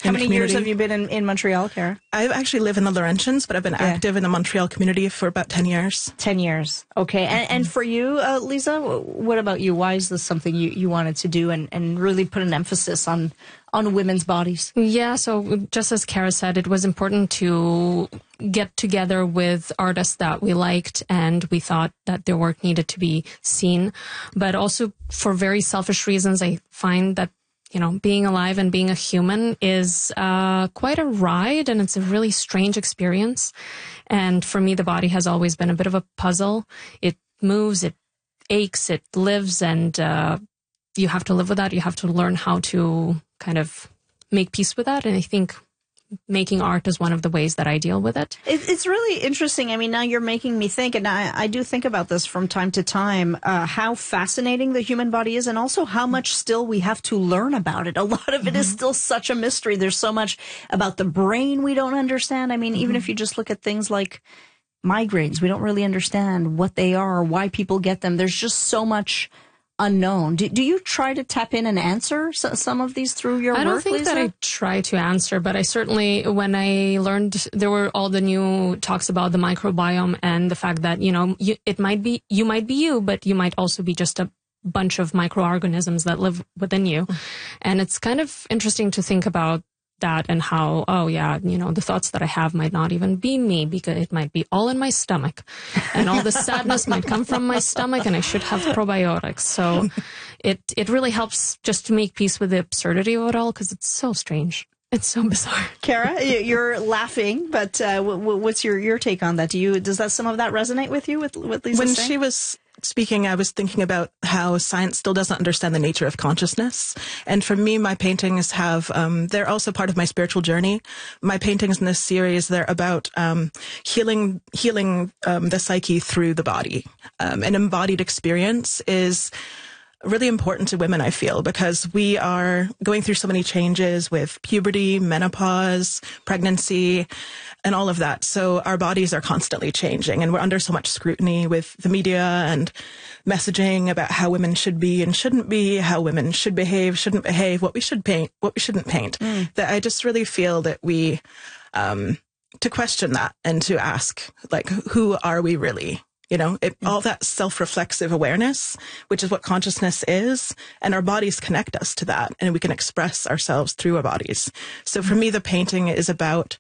How many community. years have you been in Montreal, Kara? I actually live in the Laurentians, but I've been active in the Montreal community for about 10 years. 10 years. Okay. And for you, Lisa, what about you? Why is this something you wanted to do and really put an emphasis on women's bodies? Yeah, so just as Kara said, it was important to get together with artists that we liked and we thought that their work needed to be seen. But also for very selfish reasons, I find that, being alive and being a human is quite a ride, and it's a really strange experience. And for me, the body has always been a bit of a puzzle. It moves, it aches, it lives, and you have to live with that. You have to learn how to kind of make peace with that. And I think making art is one of the ways that I deal with it. It's really interesting. I mean, now you're making me think, and I do think about this from time to time, how fascinating the human body is, and also how much still we have to learn about it. A lot of it is still such a mystery. There's so much about the brain we don't understand. I mean, even if you just look at things like migraines, we don't really understand what they are, why people get them. There's just so much unknown. Do you try to tap in and answer some of these through your work, I don't think Lisa? that I try to answer, but I certainly, when I learned there were all the new talks about the microbiome and the fact that, you might be you, but you might also be just a bunch of microorganisms that live within you. And it's kind of interesting to think about that and how, the thoughts that I have might not even be me, because it might be all in my stomach and all the sadness might come from my stomach and I should have probiotics. So it really helps just to make peace with the absurdity of it all, because it's so strange. It's so bizarre. Kara, you're laughing, but what's your take on that? Does some of that resonate with you, with Lisa When saying? she was speaking, I was thinking about how science still doesn't understand the nature of consciousness. And for me, my paintings they're also part of my spiritual journey. My paintings in this series, they're about healing the psyche through the body. An embodied experience is really important to women, I feel, because we are going through so many changes with puberty, menopause, pregnancy, and all of that. So our bodies are constantly changing, and we're under so much scrutiny with the media and messaging about how women should be and shouldn't be, how women should behave, shouldn't behave, what we should paint, what we shouldn't paint. That I just really feel that we, to question that and to ask, who are we really? All that self-reflexive awareness, which is what consciousness is, and our bodies connect us to that, and we can express ourselves through our bodies. So for me, the painting is about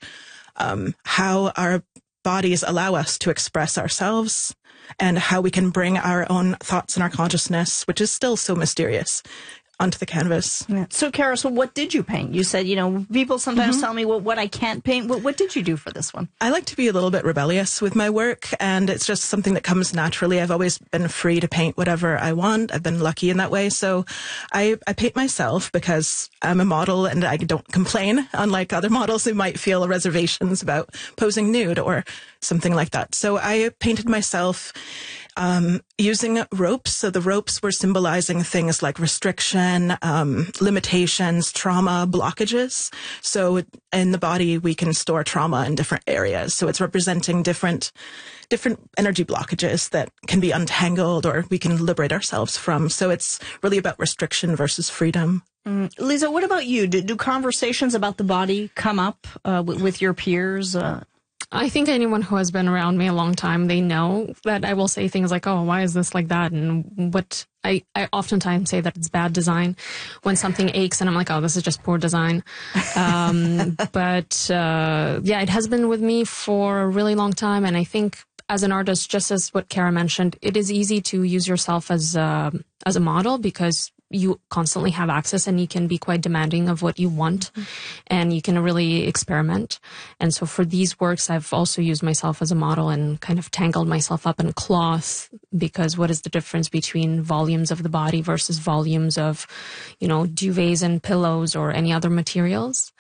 how our bodies allow us to express ourselves and how we can bring our own thoughts and our consciousness, which is still so mysterious, onto the canvas. Yeah. So, Kara, what did you paint? You said, people sometimes tell me what I can't paint. What did you do for this one? I like to be a little bit rebellious with my work, and it's just something that comes naturally. I've always been free to paint whatever I want. I've been lucky in that way. So I paint myself because I'm a model and I don't complain, unlike other models who might feel reservations about posing nude or something like that. So I painted myself using ropes. So the ropes were symbolizing things like restriction, limitations, trauma, blockages. So in the body, we can store trauma in different areas. So it's representing different energy blockages that can be untangled or we can liberate ourselves from. So it's really about restriction versus freedom. Lisa, what about you? Do conversations about the body come up with your peers? I think anyone who has been around me a long time, they know that I will say things like, oh, why is this like that? And what I oftentimes say that it's bad design when something aches and I'm like, oh, this is just poor design. But it has been with me for a really long time. And I think as an artist, just as what Kara mentioned, it is easy to use yourself as a model because you constantly have access and you can be quite demanding of what you want and you can really experiment. And so for these works, I've also used myself as a model and kind of tangled myself up in cloth, because what is the difference between volumes of the body versus volumes of, duvets and pillows or any other materials?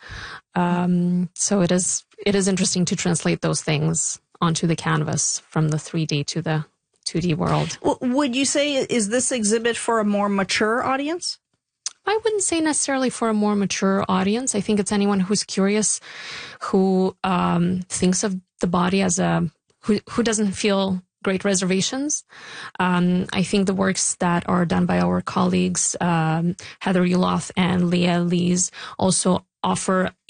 So it is interesting to translate those things onto the canvas from the 3D to the 2D world. Would you say, is this exhibit for a more mature audience? I wouldn't say necessarily for a more mature audience. I think it's anyone who's curious, who thinks of the body as who doesn't feel great reservations. I think the works that are done by our colleagues, Heather Uloth and Leah Lees, also offer